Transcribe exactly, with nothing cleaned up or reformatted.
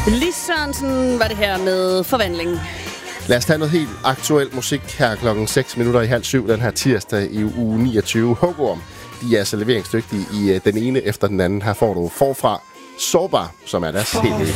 Lis Sørensen var det her med Forvandling. Lad os tage noget helt aktuel musik her klokken seks minutter i halv syv den her tirsdag i uge niogtyve. Huggorm, de er altså leveringsdygtige i den ene efter den anden. Her får du forfra Sårbar, som er deres helt